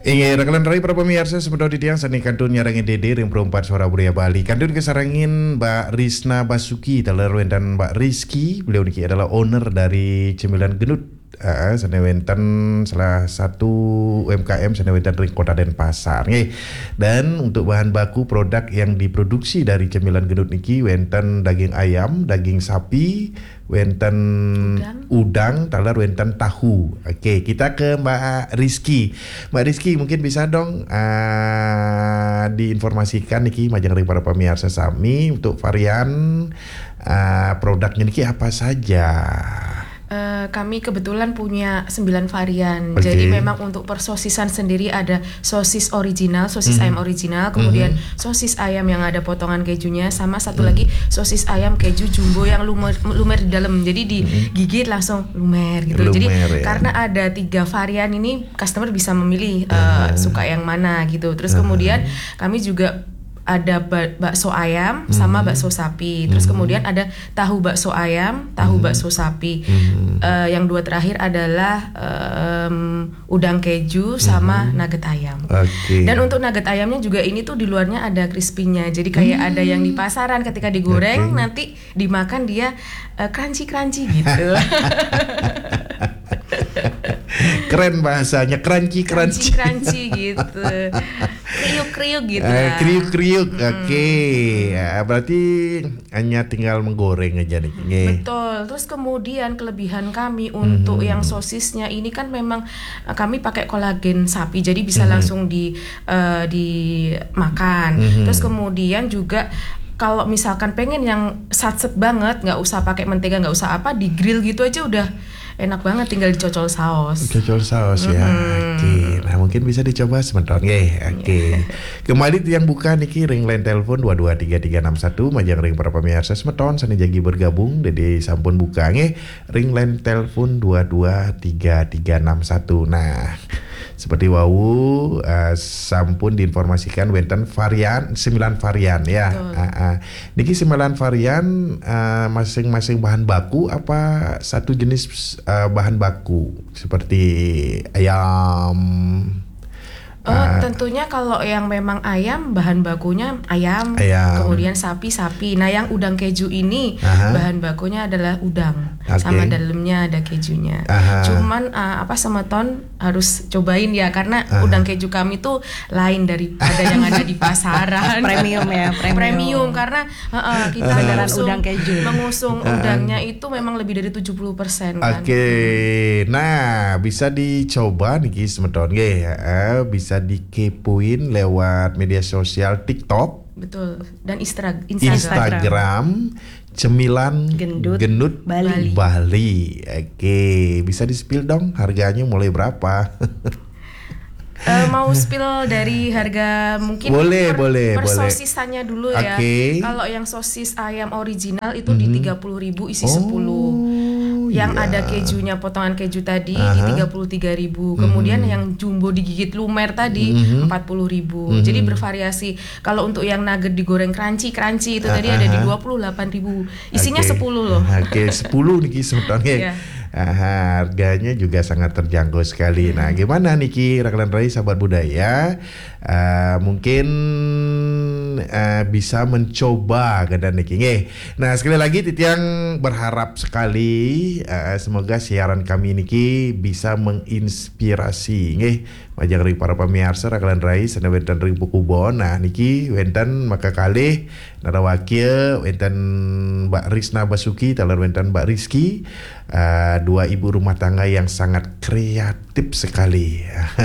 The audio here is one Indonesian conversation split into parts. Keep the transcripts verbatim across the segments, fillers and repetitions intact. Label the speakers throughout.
Speaker 1: Inge rakalan rai para pemirsa sebentar di tiang seni kantun nyarangin dede ring perempat suara budaya Bali. Kantun kesarangin Mbak Risna Basuki Talerwen dan Mbak Rizky. Beliau niki adalah owner dari Cemilan Genut. Uh, Senewentan salah satu U M K M Senewentan ring Kota Denpasar. Nggih. Dan untuk bahan baku produk yang diproduksi dari Cemilan Genut niki wenten daging ayam, daging sapi, wenten udang, udang talar wenten tahu. Oke, kita ke Mbak Rizky. Mbak Rizky mungkin bisa dong uh, diinformasikan niki majang ring para pemirsa sami untuk varian uh, produknya niki apa saja.
Speaker 2: Uh, kami kebetulan punya sembilan varian.
Speaker 1: Okay.
Speaker 2: Jadi memang untuk persosisan sendiri ada sosis original, sosis mm-hmm. ayam original, kemudian mm-hmm. sosis ayam yang ada potongan kejunya, sama satu mm-hmm. lagi sosis ayam keju jumbo yang lumer, lumer di dalam. Jadi digigit mm-hmm. langsung lumer gitu.
Speaker 1: Lumer,
Speaker 2: Jadi
Speaker 1: ya. Karena
Speaker 2: ada tiga varian ini, customer bisa memilih uh, uh-huh. suka yang mana gitu. Terus uh-huh. kemudian kami juga ada bakso ayam sama mm-hmm. bakso sapi. Terus mm-hmm. kemudian ada tahu bakso ayam, tahu mm-hmm. bakso sapi. Mm-hmm. Uh, yang dua terakhir adalah um, udang keju sama mm-hmm. nugget ayam. Okay. Dan untuk nugget ayamnya juga ini tuh di luarnya ada crispy-nya. Jadi kayak mm-hmm. ada yang di pasaran ketika digoreng okay. nanti dimakan dia uh, crunchy-crunchy gitu.
Speaker 1: Keren bahasanya, crunchy crunchy,
Speaker 2: crunchy gitu, kriuk kriuk gitu.
Speaker 1: Eh, kriuk kriuk, hmm. oke. Okay. Ya, berarti hanya tinggal menggoreng aja nih.
Speaker 2: Betul. Terus kemudian kelebihan kami untuk hmm. yang sosisnya ini kan memang kami pakai kolagen sapi, jadi bisa hmm. langsung di uh, dimakan. Hmm. Terus kemudian juga kalau misalkan pengen yang satset banget, nggak usah pakai mentega, nggak usah apa, di grill gitu aja udah enak banget, tinggal dicocol saus.
Speaker 1: Cocol saus ya.
Speaker 2: Mm-hmm.
Speaker 1: Oke. Nah, mungkin bisa dicoba sebentar nggih. Oke. Kembali yang buka niki ring line telepon dua dua tiga tiga enam satu majang ring para pemirsa semeton sani jagi bergabung Dede sampun buka nggih ring line telepon dua dua tiga tiga enam satu. Nah, seperti wau uh, sampun diinformasikan wenten varian sembilan varian ya. Uh, uh. Niki sembilan varian uh, masing-masing bahan baku apa satu jenis uh, bahan baku seperti ayam.
Speaker 2: Oh, uh, tentunya kalau yang memang ayam bahan bakunya ayam, ayam. Kemudian sapi sapi. Nah, yang udang keju ini uh-huh. bahan bakunya adalah udang, okay. sama dalamnya ada kejunya. Uh-huh. Cuman uh, apa semeton harus cobain ya karena uh-huh. udang keju kami tuh lain daripada yang ada di pasaran.
Speaker 3: Premium ya, premium.
Speaker 2: Premium karena uh, uh, kita
Speaker 3: uh-huh.
Speaker 2: mengusung,
Speaker 3: udang keju.
Speaker 2: mengusung uh-huh. udangnya itu memang lebih dari tujuh puluh persen kan.
Speaker 1: Oke. Okay. Nah, bisa dicoba nih semeton nggih ya. Uh, bisa Bisa dikepoin lewat media sosial TikTok,
Speaker 2: betul, dan Instra-
Speaker 1: Instagram, Instagram Cemilan
Speaker 3: Gendut,
Speaker 1: Genut
Speaker 2: Bali.
Speaker 1: Bali. Oke, bisa di-spill dong harganya mulai berapa?
Speaker 2: Uh, mau spill dari harga mungkin
Speaker 1: boleh,
Speaker 2: per,
Speaker 1: boleh,
Speaker 2: per
Speaker 1: boleh.
Speaker 2: sosisannya dulu ya.
Speaker 1: Okay.
Speaker 2: Kalau yang sosis ayam original itu mm-hmm. di tiga puluh ribu isi
Speaker 1: oh,
Speaker 2: sepuluh. Yang
Speaker 1: iya.
Speaker 2: ada kejunya potongan keju tadi
Speaker 1: uh-huh.
Speaker 2: di tiga puluh tiga ribu. Kemudian mm-hmm. yang jumbo digigit lumer tadi
Speaker 1: mm-hmm.
Speaker 2: empat puluh ribu. Mm-hmm. Jadi bervariasi. Kalau untuk yang nugget digoreng crunchy crunchy itu uh-huh. tadi ada di dua puluh delapan ribu. Isinya okay. sepuluh loh.
Speaker 1: Oke, okay, sepuluh nih sebetulnya.
Speaker 2: Yeah.
Speaker 1: Aha, harganya juga sangat terjangkau sekali. Nah, gimana Niki Rakalan Rai sahabat budaya? Uh, mungkin uh, bisa mencoba kedan Niki. Nggih. Nah, sekali lagi Titiang berharap sekali uh, semoga siaran kami Niki bisa menginspirasi nggih majang ring para pemirsa Rakalan Rai sana wenten ring Pukubon. Nah, Niki wenten maka kalih nara wakil wenten Mbak Risna Basuki talar wenten Mbak Rizky. Uh, dua ibu rumah tangga yang sangat kreatif sekali.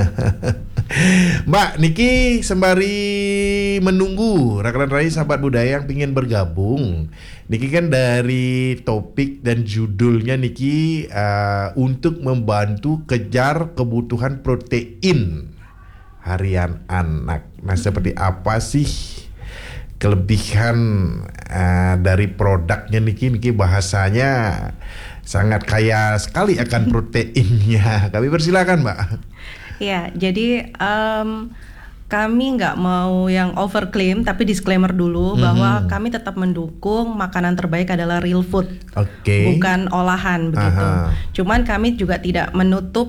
Speaker 1: Mbak Niki sembari menunggu Rakalan Rai sahabat budaya yang ingin bergabung. Niki kan dari topik dan judulnya Niki uh, untuk membantu kejar kebutuhan protein harian anak. Nah, seperti apa sih kelebihan uh, dari produknya Niki? Niki bahasanya sangat kaya sekali akan proteinnya. Kami persilakan, Mbak.
Speaker 3: Ya, jadi um, kami nggak mau yang overclaim, tapi disclaimer dulu mm-hmm. bahwa kami tetap mendukung makanan terbaik adalah real food,
Speaker 1: okay.
Speaker 3: bukan olahan begitu.
Speaker 1: Aha.
Speaker 3: Cuman kami juga tidak menutup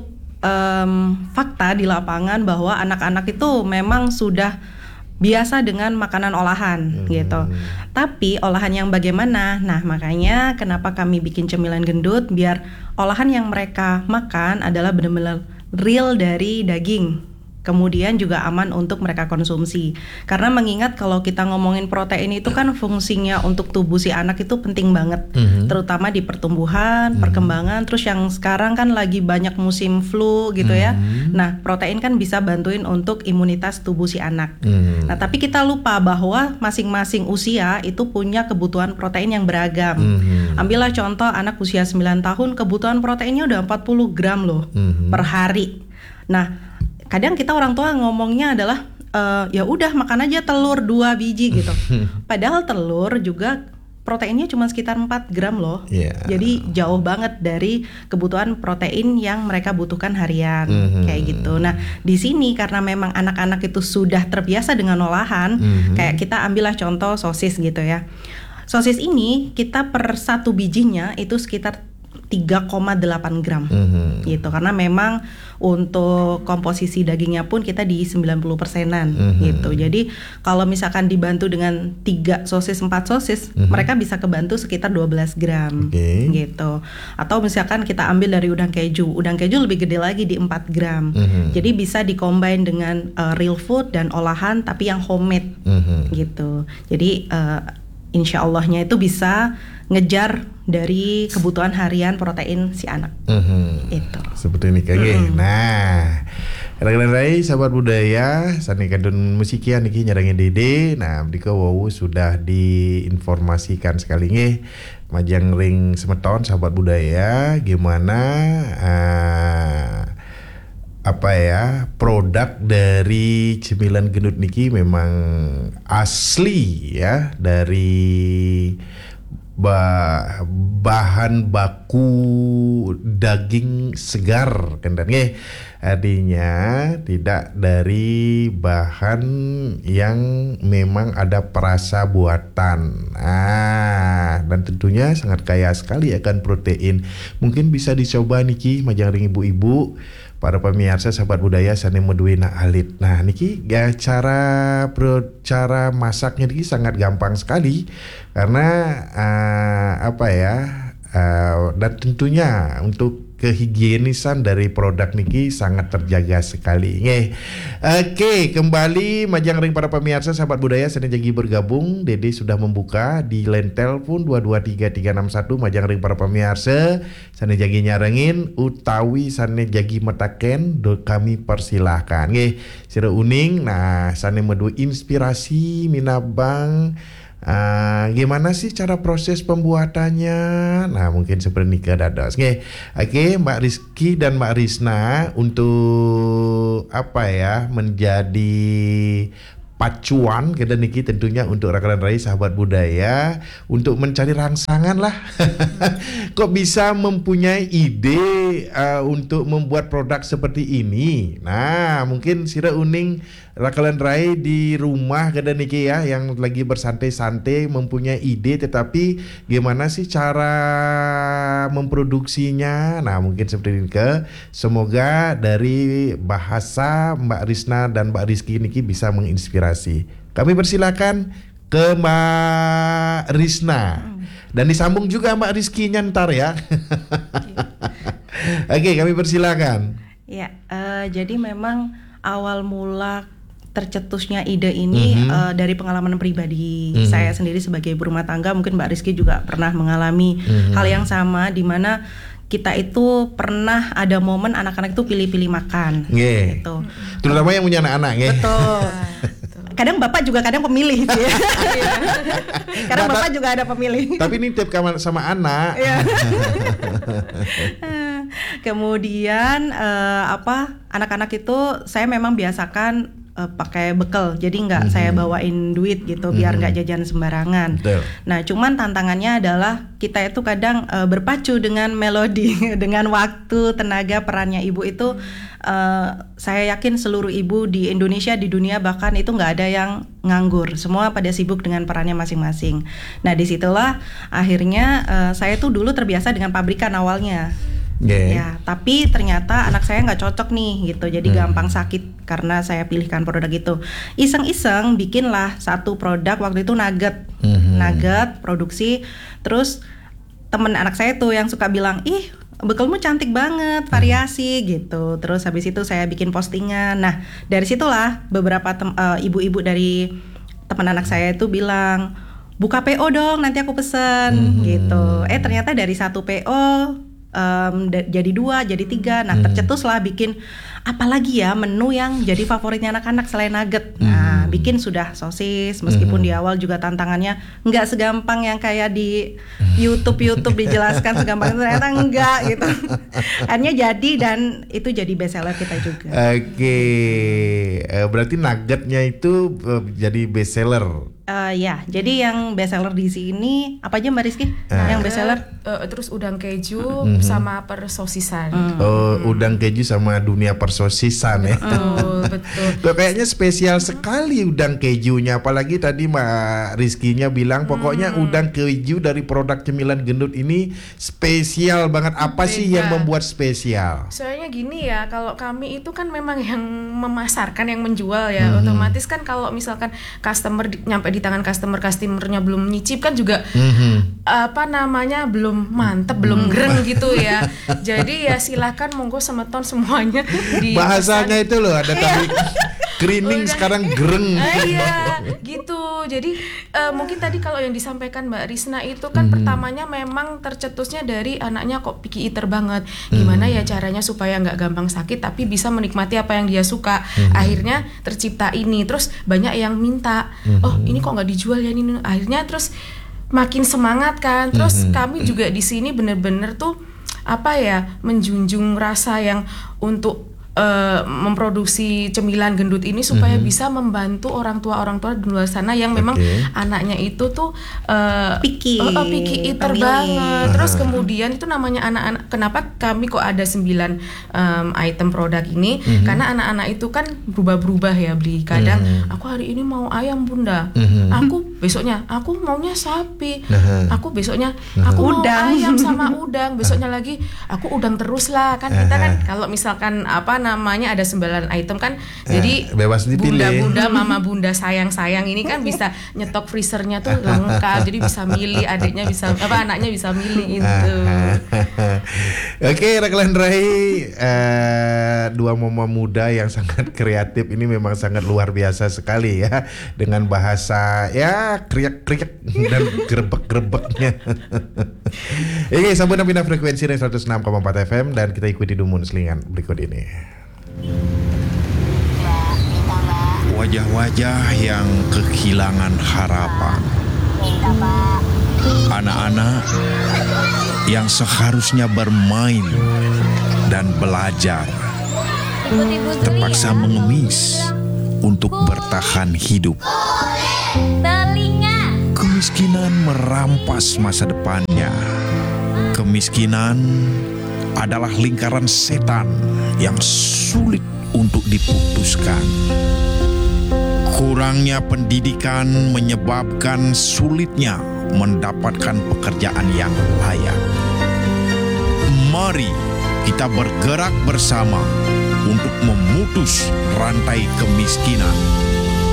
Speaker 3: um, fakta di lapangan bahwa anak-anak itu memang sudah biasa dengan makanan olahan hmm. gitu. Tapi olahan yang bagaimana? Nah, makanya kenapa kami bikin cemilan gendut, biar olahan yang mereka makan adalah benar-benar real dari daging. Kemudian juga aman untuk mereka konsumsi. Karena mengingat kalau kita ngomongin protein itu kan fungsinya untuk tubuh si anak itu penting banget. Mm-hmm. Terutama di pertumbuhan, mm-hmm. perkembangan. Terus yang sekarang kan lagi banyak musim flu gitu ya. Mm-hmm. Nah, protein kan bisa bantuin untuk imunitas tubuh si anak. Mm-hmm. Nah, tapi kita lupa bahwa masing-masing usia itu punya kebutuhan protein yang beragam. Mm-hmm. Ambillah contoh anak usia sembilan tahun, kebutuhan proteinnya udah empat puluh gram loh mm-hmm. per hari. Nah, kadang kita orang tua ngomongnya adalah uh, ya udah makan aja telur dua biji gitu. Padahal telur juga proteinnya cuma sekitar empat gram loh. Yeah. Jadi jauh banget dari kebutuhan protein yang mereka butuhkan harian mm-hmm. kayak gitu. Nah, di sini karena memang anak-anak itu sudah terbiasa dengan olahan, mm-hmm. kayak kita ambillah contoh sosis gitu ya. Sosis ini kita per satu bijinya itu sekitar tiga koma delapan gram mm-hmm. gitu, karena memang untuk komposisi dagingnya pun kita di sembilan puluh persenan mm-hmm. gitu. Jadi kalau misalkan dibantu dengan tiga sosis, empat sosis, mm-hmm. mereka bisa kebantu sekitar dua belas gram okay. gitu. Atau misalkan kita ambil dari udang keju, udang keju lebih gede lagi di empat gram mm-hmm. jadi bisa dikombin dengan uh, real food dan olahan tapi yang homemade mm-hmm. gitu. Jadi uh, insya Allahnya itu bisa ngejar dari kebutuhan harian protein si anak. Mm-hmm. Itu. Seperti ini kage. Mm-hmm.
Speaker 1: Nah, kadang-kadang rai sahabat budaya, sani kadun musikian niki nyarangin Dede. Nah, dika wow sudah diinformasikan sekali nge majang ring semeton sahabat budaya gimana uh, apa ya produk dari cemilan gendut niki memang asli ya dari Bah, bahan baku daging segar kendangnya, artinya tidak dari bahan yang memang ada perasa buatan. Ah, dan tentunya sangat kaya sekali akan protein. Mungkin bisa dicoba niki majang ring ibu-ibu, para pemirsa sahabat budaya sane meduina alit. Nah niki ya cara pro, cara masaknya niki sangat gampang sekali karena uh, apa ya uh, dan tentunya untuk kehigienisan dari produk niki sangat terjaga sekali. Oke, okay, kembali majang ring para pemirsa sahabat budaya sane jagi bergabung. Dede sudah membuka di line telepon dua dua tiga tiga enam satu majang ring para pemirsa sane jagi nyarengin utawi sane jagi metaken do kami persilahkan. Nggih, sira uning nah sane medu inspirasi minabang. Uh, gimana sih cara proses pembuatannya? Nah mungkin seperti nikah dados. Oke, okay, Mbak Rizky dan Mbak Risna untuk apa ya menjadi pacuan kita niki tentunya untuk rekan rai sahabat budaya untuk mencari rangsangan lah. Kok bisa mempunyai ide uh, untuk membuat produk seperti ini? Nah mungkin sira uning rekan rai di rumah kada niki ya yang lagi bersantai-santai mempunyai ide, tetapi gimana sih cara memproduksinya? Nah mungkin seperti ini ke semoga dari bahasa Mbak Risna dan Mbak Rizky niki bisa menginspirasi. Kami persilakan ke Mbak Risna dan disambung juga Mbak Rizky nyantar ya. Oke, kami persilakan.
Speaker 3: Ya, uh, jadi memang awal mula tercetusnya ide ini mm-hmm. uh, dari pengalaman pribadi mm-hmm. saya sendiri sebagai ibu rumah tangga. Mungkin Mbak Rizky juga pernah mengalami mm-hmm. hal yang sama di mana kita itu pernah ada momen anak-anak itu pilih-pilih makan.
Speaker 1: Yeah. Gitu. Terutama yang punya anak-anak, yeah.
Speaker 3: Betul. Kadang bapak juga kadang pemilih sih ya. Kadang bapak juga ada pemilih.
Speaker 1: Tapi ini tiap kamar sama anak.
Speaker 3: Kemudian uh, apa anak-anak itu saya memang biasakan uh, pakai bekal, jadi nggak mm-hmm. saya bawain duit gitu mm-hmm. biar nggak jajan sembarangan. Betul. Nah cuman tantangannya adalah kita itu kadang uh, berpacu dengan melodi, dengan waktu, tenaga, perannya ibu itu. Uh, saya yakin seluruh ibu di Indonesia, di dunia bahkan itu nggak ada yang nganggur, semua pada sibuk dengan perannya masing-masing. Nah disitulah akhirnya uh, saya tuh dulu terbiasa dengan pabrikan awalnya.
Speaker 1: Yeah.
Speaker 3: Ya, tapi ternyata anak saya nggak cocok nih gitu, jadi
Speaker 1: Hmm.
Speaker 3: gampang sakit karena saya pilihkan produk itu. Iseng-iseng bikinlah satu produk waktu itu nugget,
Speaker 1: Hmm.
Speaker 3: nugget produksi. Terus temen anak saya tuh yang suka bilang, ih bekalmu cantik banget, variasi gitu. Terus habis itu saya bikin postingan. Nah dari situlah beberapa tem- uh, ibu-ibu dari teman anak saya itu bilang, buka P O dong, nanti aku pesen
Speaker 1: Hmm.
Speaker 3: gitu. Eh ternyata dari satu P O Um, da- jadi dua, jadi tiga. Nah, tercetuslah bikin apalagi ya menu yang jadi favoritnya anak-anak selain nugget. Nah, bikin sudah sosis. Meskipun di awal juga tantangannya nggak segampang yang kayak di YouTube YouTube dijelaskan segampang itu, ternyata enggak gitu. Akhirnya jadi dan itu jadi best seller kita juga.
Speaker 1: Oke, Eh, berarti nuggetnya itu eh, jadi best seller.
Speaker 3: Uh, ya, jadi yang best seller di sini apa aja Mbak Rizky?
Speaker 1: Nah.
Speaker 3: Yang best seller?
Speaker 2: Eh, terus udang keju sama persosisan.
Speaker 1: Oh, udang keju sama dunia persosisan ya.
Speaker 2: Betul, betul.
Speaker 1: Kok kayaknya spesial sekali udang kejunya, apalagi tadi Mbak Rizky-nya bilang pokoknya udang keju dari produk cemilan gendut ini spesial banget. Apa sih
Speaker 2: Beda.
Speaker 1: yang membuat spesial?
Speaker 2: Soalnya gini ya, kalau kami itu kan memang yang memasarkan, yang menjual ya, otomatis kan kalau misalkan customer di, nyampe di tangan customer, customernya belum nyicip kan juga
Speaker 1: Mhm.
Speaker 2: apa namanya belum mantep, belum greng gitu ya. Jadi ya silakan monggo semeton semuanya di
Speaker 1: Bahasanya itu loh ada tadi Screening
Speaker 2: Udah.
Speaker 1: sekarang gereng.
Speaker 2: Ah, iya, gitu. Jadi uh, mungkin tadi kalau yang disampaikan Mbak Risna itu kan pertamanya memang tercetusnya dari anaknya kok picky eater banget. Gimana ya caranya supaya nggak gampang sakit tapi bisa menikmati apa yang dia suka. Akhirnya tercipta ini. Terus banyak yang minta, oh ini kok nggak dijual ya ini. Akhirnya terus makin semangat kan. Terus kami juga di sini bener-bener tuh apa ya menjunjung rasa yang untuk Uh, memproduksi cemilan gendut ini supaya mm-hmm. bisa membantu orang tua-orang tua di luar sana yang memang
Speaker 1: okay.
Speaker 2: anaknya itu tuh uh,
Speaker 3: picky,
Speaker 2: uh, uh, picky eater
Speaker 3: pemilih.
Speaker 2: banget. Terus kemudian itu namanya anak-anak. Kenapa kami kok ada sembilan um, item produk ini? Mm-hmm. Karena anak-anak itu kan berubah-berubah ya beli. Kadang mm-hmm. aku hari ini mau ayam bunda, mm-hmm. aku besoknya aku maunya sapi, mm-hmm. aku besoknya aku
Speaker 3: udang.
Speaker 2: mau ayam sama udang, besoknya lagi aku udang terus lah kan kita kan kalau misalkan apa namanya ada sembilan item kan eh, jadi
Speaker 1: bebas dipilih.
Speaker 2: Bunda-bunda, mama bunda sayang-sayang ini kan bisa nyetok freezernya tuh lengkap, jadi bisa milih adiknya bisa apa anaknya bisa milih itu.
Speaker 1: Oke, Reklan Rai, uh, dua mama muda yang sangat kreatif ini memang sangat luar biasa sekali ya dengan bahasa ya kriak-kriak dan gerebek-gerebeknya. Oke, sambung pindah frekuensi dari seratus enam koma empat F M dan kita ikuti dumun selingan berikut ini.
Speaker 4: Wajah-wajah yang kehilangan harapan, anak-anak yang seharusnya bermain dan belajar terpaksa mengemis untuk bertahan hidup. Kemiskinan merampas masa depannya. Kemiskinan adalah lingkaran setan yang sulit untuk diputuskan. Kurangnya pendidikan menyebabkan sulitnya mendapatkan pekerjaan yang layak. Mari kita bergerak bersama untuk memutus rantai kemiskinan.